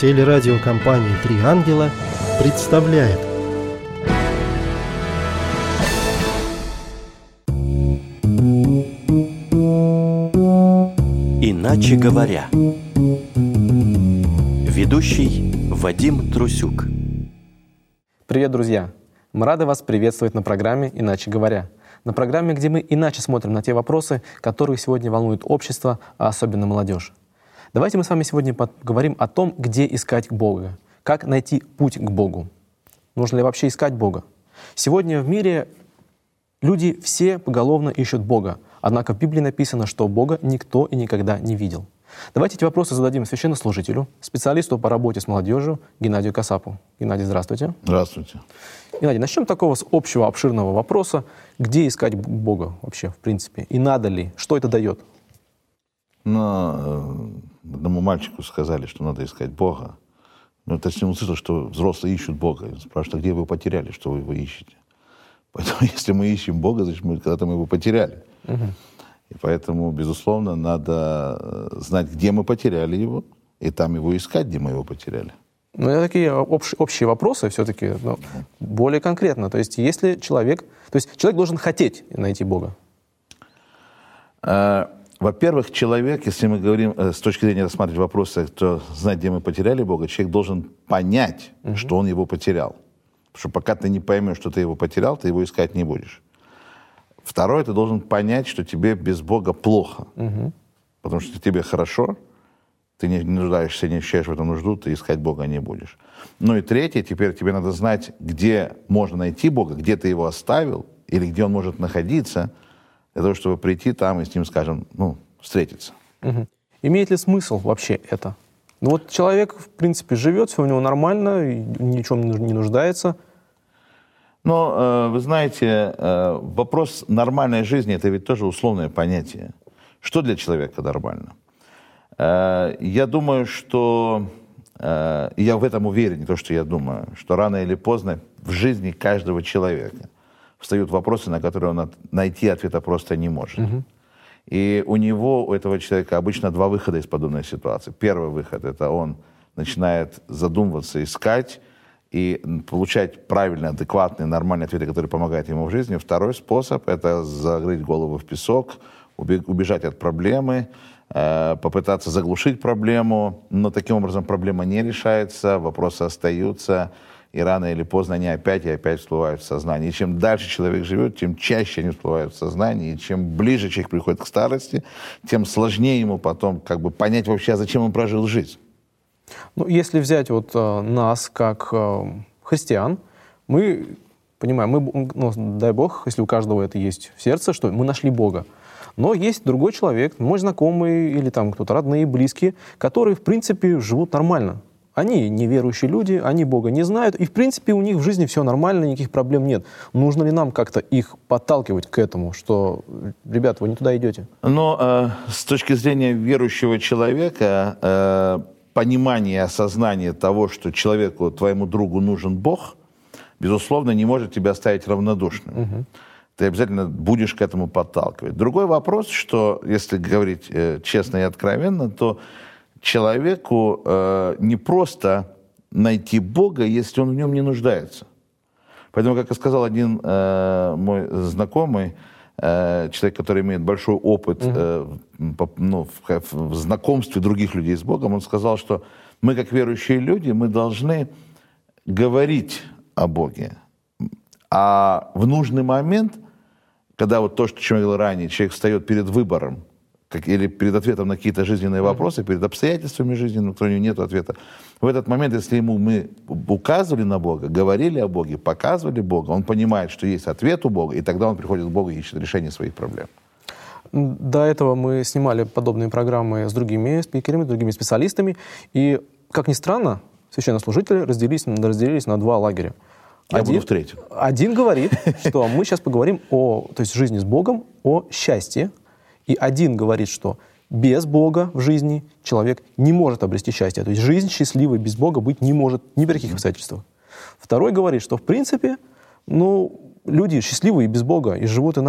Телерадиокомпания «Три ангела» представляет. Иначе говоря. Ведущий Вадим Трусюк. Привет, друзья! Мы рады вас приветствовать на программе «Иначе говоря». На программе, где мы иначе смотрим на те вопросы, которые сегодня волнуют общество, а особенно молодежь. Давайте мы с вами сегодня поговорим о том, где искать Бога, как найти путь к Богу. Нужно ли вообще искать Бога? Сегодня в мире люди все поголовно ищут Бога, однако в Библии написано, что Бога никто и никогда не видел. Давайте эти вопросы зададим священнослужителю, специалисту по работе с молодежью Геннадию Касапу. Геннадий, здравствуйте. Здравствуйте. Геннадий, начнем такого с общего, обширного вопроса. Где искать Бога вообще, в принципе? И надо ли? Что это дает? Одному мальчику сказали, что надо искать Бога. Но это смысл, что взрослые ищут Бога. Спрашивают, а где вы его потеряли, что вы его ищете? Поэтому если мы ищем Бога, значит, когда-то мы его потеряли. И поэтому, безусловно, надо знать, где мы потеряли его, и там его искать, где мы его потеряли. Ну, это такие общие вопросы все-таки, но более конкретно. То есть, если человек должен хотеть найти Бога. Во-первых, человек, если мы говорим с точки зрения рассматривать вопросы, то знать, где мы потеряли Бога, человек должен понять, что он его потерял. Потому что пока ты не поймешь, что ты его потерял, ты его искать не будешь. Второе, ты должен понять, что тебе без Бога плохо. Потому что тебе хорошо, ты не нуждаешься, не ощущаешь в этом нужду, ты искать Бога не будешь. Ну и третье, теперь тебе надо знать, где можно найти Бога, где ты его оставил, или где он может находиться, для того, чтобы прийти там и с ним, скажем, встретиться. Имеет ли смысл вообще это? Ну вот человек, в принципе, живет, все у него нормально, ни в чем не нуждается. Но, вы знаете, вопрос нормальной жизни – это ведь тоже условное понятие. Что для человека нормально? Я думаю, что, я в этом уверен, не то, что я думаю, что рано или поздно в жизни каждого человека встают вопросы, на которые он найти ответа просто не может. И у этого человека обычно два выхода из подобной ситуации. Первый выход – это он начинает задумываться, искать, и получать правильные, адекватные, нормальные ответы, которые помогают ему в жизни. Второй способ – это загрызть голову в песок, убежать от проблемы, попытаться заглушить проблему, но таким образом проблема не решается, вопросы остаются, и рано или поздно они опять и опять всплывают в сознание. И чем дальше человек живет, тем чаще они всплывают в сознание, и чем ближе человек приходит к старости, тем сложнее ему потом понять вообще, зачем он прожил жизнь. Ну, если взять нас как христиан, мы понимаем, дай Бог, если у каждого это есть в сердце, что мы нашли Бога. Но есть другой человек, мой знакомый или там кто-то родные, близкие, которые, в принципе, живут нормально. Они неверующие люди, они Бога не знают, и, в принципе, у них в жизни все нормально, никаких проблем нет. Нужно ли нам как-то их подталкивать к этому, что, ребята, вы не туда идете? Но с точки зрения верующего человека, понимание и осознание того, что человеку, твоему другу нужен Бог, безусловно, не может тебя оставить равнодушным. Ты обязательно будешь к этому подталкивать. Другой вопрос, что, если говорить честно и откровенно, то человеку не просто найти Бога, если он в нем не нуждается. Поэтому, как и сказал один мой знакомый, человек, который имеет большой опыт в знакомстве других людей с Богом, он сказал, что мы, как верующие люди, мы должны говорить о Боге. А в нужный момент, когда вот то, что я говорил ранее, человек встает перед выбором, или перед ответом на какие-то жизненные вопросы, перед обстоятельствами жизни, на которые у него нет ответа, в этот момент, если мы указывали на Бога, говорили о Боге, показывали Бога, он понимает, что есть ответ у Бога, и тогда он приходит к Богу и ищет решение своих проблем. До этого мы снимали подобные программы с другими спикерами, другими специалистами, и, как ни странно, священнослужители разделились на два лагеря. Я буду в третьем. Один говорит, что мы сейчас поговорим о жизни с Богом, о счастье, и один говорит, что без Бога в жизни человек не может обрести счастье. То есть жизнь счастливой без Бога быть не может ни при каких обстоятельствах. Второй говорит, что в принципе, люди счастливые и без Бога, и живут